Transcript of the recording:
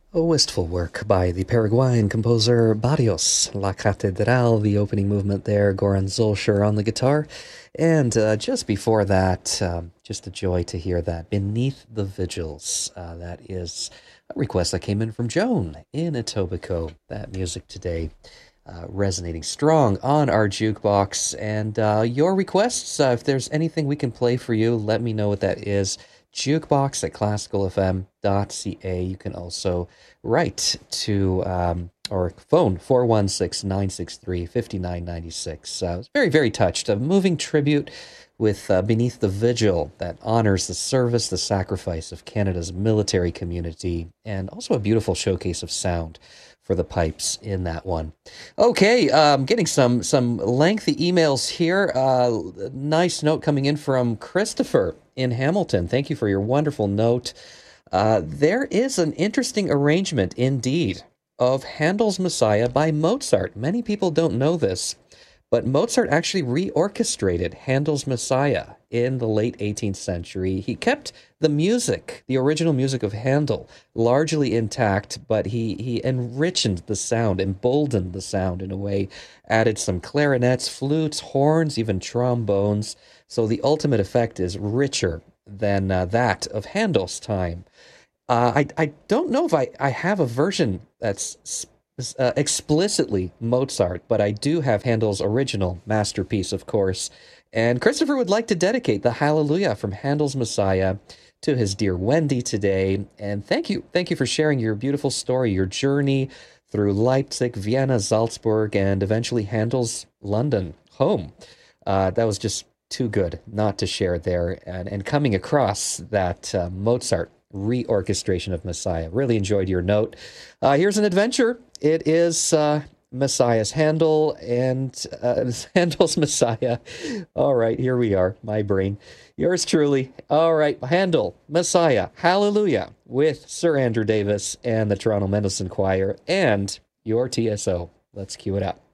A wistful work by the Paraguayan composer Barrios, La Catedral, the opening movement there, Goran Zolcher on the guitar. And just before that, just a joy to hear that, Beneath the Vigils. That is a request that came in from Joan in Etobicoke. That music today resonating strong on our jukebox. And your requests, if there's anything we can play for you, let me know what that is. Jukebox at classicalfm.ca. You can also write to or phone 416-963-5996. I was very, very touched. A moving tribute with Beneath the Vigil that honors the service, the sacrifice of Canada's military community, and also a beautiful showcase of sound for the pipes in that one. Okay, getting some lengthy emails here. Nice note coming in from Christopher in Hamilton. Thank you for your wonderful note. There is an interesting arrangement indeed of Handel's Messiah by Mozart. Many people don't know this, but Mozart actually reorchestrated Handel's Messiah in the late 18th century. He kept the music, the original music of Handel, largely intact, but he enriched the sound, emboldened the sound in a way, added some clarinets, flutes, horns, even trombones. So the ultimate effect is richer than that of Handel's time. I don't know if I have a version that's explicitly Mozart, but I do have Handel's original masterpiece, of course. And Christopher would like to dedicate the Hallelujah from Handel's Messiah to his dear Wendy today. And thank you for sharing your beautiful story, your journey through Leipzig, Vienna, Salzburg, and eventually Handel's London home. That was just too good not to share there. And coming across that Mozart reorchestration of Messiah. Really enjoyed your note. Here's an adventure. It is Messiah's Handel and Handel's Messiah. All right, here we are. My brain. Yours truly. All right, Handel, Messiah, Hallelujah, with Sir Andrew Davis and the Toronto Mendelssohn Choir and your TSO. Let's cue it up.